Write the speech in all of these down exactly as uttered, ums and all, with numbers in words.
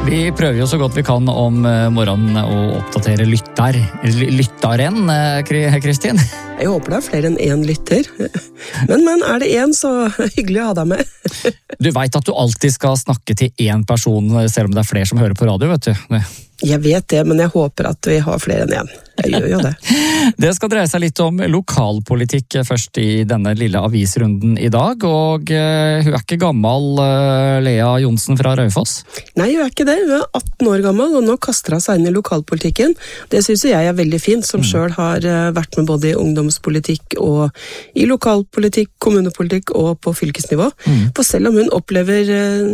Vi prøver jo så godt vi kan om morgenen å oppdatere lytter, lytteren, Kristin. Jeg håper det er flere enn én lytter. Men, men er det én, så hyggelig å ha deg med. Du vet at du alltid skal snakke til én person, selv om det er flere som hører på radio, vet du. Jeg vet det, men jeg håper at vi har flere enn én. Jeg gjør jo det. Det skal dreie seg litt om lokalpolitikk først i denne lille avisrunden i dag, og uh, hun er ikke gammel, uh, Lea Johnsen fra Raufoss? Nei, hun er ikke det. Hun er atten år gammel, og nå kaster hun seg inn i lokalpolitikken. Det synes jeg er veldig fint, som mm. selv har uh, vært med både i ungdomspolitikk og i lokalpolitikk, kommunepolitikk og på fylkesnivå. Mm. For selv om hun opplever,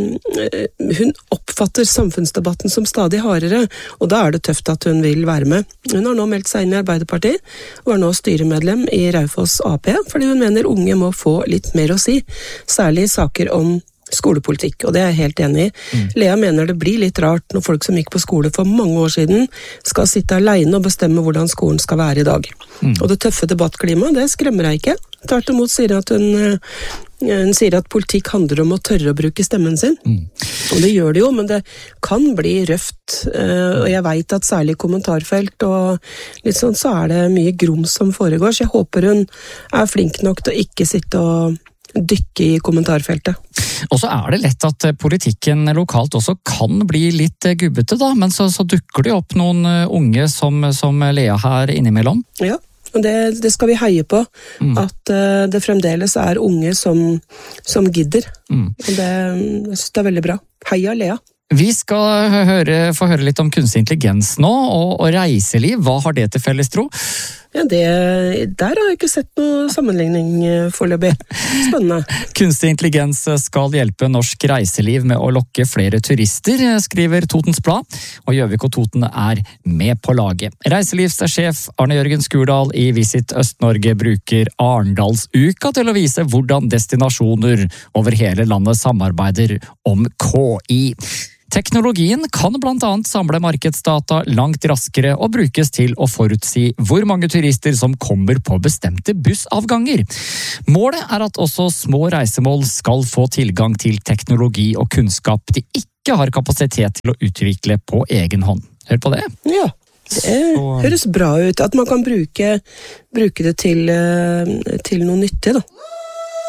uh, hun oppfatter samfunnsdebatten som stadig hardere, og da er det tøft at hun vil være med. Hun har nå meldt seg inn i Arbeiderpartiet, og er nå styremedlem i Raufoss A P, fordi hun mener unge må få litt mer å si, særlig i saker om skolepolitikk, og det er jeg helt enig i. Mm. Lea mener det blir litt rart når folk som gikk på skole for mange år siden skal sitte alene og bestemme hvordan skolen skal være i dag. Mm. Og det tøffe debattklimaet, det skremmer jeg ikke. Tvert imot sier at hun, hun sier at politikk handler om å tørre å bruke stemmen sin. Mm. Og det gjør det jo, men det kan bli røft. Og jeg vet at særlig i kommentarfelt og litt sånn, så er det mye grums som foregår, så jeg håper hun er flink nok til å ikke sitte og dykke i kommentarfeltet. Og så er det lett at politikken lokalt også kan bli litt gubbete da, men så, så dukker det opp noen unge som, som Lea her innimellom. Ja, og det, det skal vi heie på, mm. at uh, det fremdeles er unge som, som gidder. Mm. Og det, jeg synes det er veldig bra. Heia Lea! Vi skal høre, få høre litt om kunstig intelligens nå, og, og reiseliv. Hva har det til felles, tro? Ja, det, der har jeg ikke sett noe sammenligning foreløpig. Spennende. Kunstig intelligens skal hjelpe norsk reiseliv med å lokke flere turister, skriver Totens Blad, og Gjøvik og Toten er med på laget. Reiselivssjef Arne Jørgen Skurdal i Visit Øst-Norge bruker Arendalsuka til å vise hvordan destinasjoner over hele landet samarbeider om K I. Teknologien kan blant annet samle markedsdata langt raskere og brukes til å forutsi hvor mange turister som kommer på bestemte bussavganger. Målet er at også små reisemål skal få tilgang til teknologi og kunnskap de ikke har kapasitet til å utvikle på egen hånd. Hør på det. Ja. Det høres bra ut, at man kan bruke, bruke det til, til noe nyttig da.